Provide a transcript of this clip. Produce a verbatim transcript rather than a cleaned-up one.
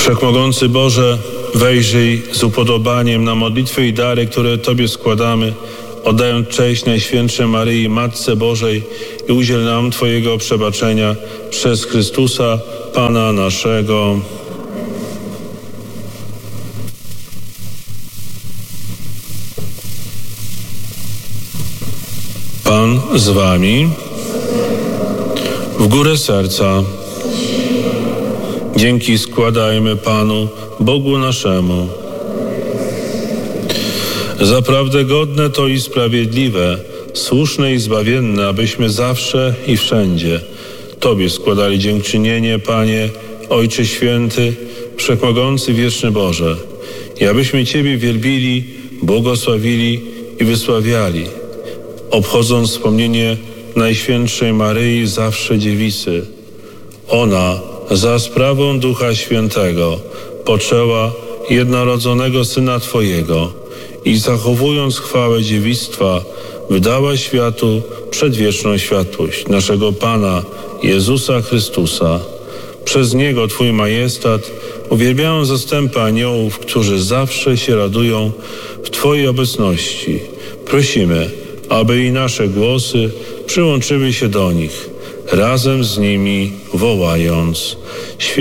Wszechmogący Boże, wejrzyj z upodobaniem na modlitwy i dary, które Tobie składamy, oddając cześć Najświętszej Maryi, Matce Bożej, i udziel nam Twojego przebaczenia przez Chrystusa, Pana naszego. Pan z Wami. W górę serca. Dzięki składajmy Panu, Bogu naszemu. Zaprawdę godne to i sprawiedliwe, słuszne i zbawienne, abyśmy zawsze i wszędzie Tobie składali dziękczynienie, Panie, Ojcze Święty, Wszechmogący, Wieczny Boże, i abyśmy Ciebie wielbili, błogosławili i wysławiali, obchodząc wspomnienie Najświętszej Maryi, zawsze Dziewicy. Ona za sprawą Ducha Świętego poczęła jednorodzonego Syna Twojego i zachowując chwałę dziewictwa, wydała światu przedwieczną światłość naszego Pana Jezusa Chrystusa. Przez Niego Twój majestat uwielbiają zastępy aniołów, którzy zawsze się radują w Twojej obecności. Prosimy, aby i nasze głosy przyłączyły się do nich, razem z nimi wołając: